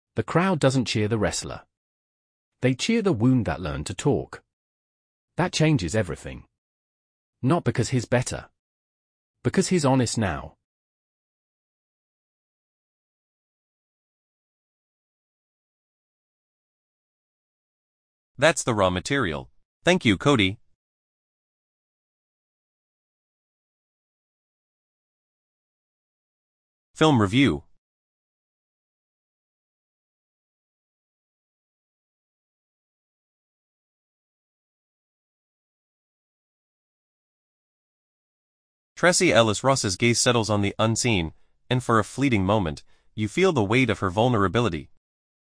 The crowd doesn't cheer the wrestler. They cheer the wound that learned to talk. That changes everything. Not because he's better. Because he's honest now. That's the raw material. Thank you, Cody. Film review. Tracee Ellis Ross's gaze settles on the unseen, and for a fleeting moment, you feel the weight of her vulnerability.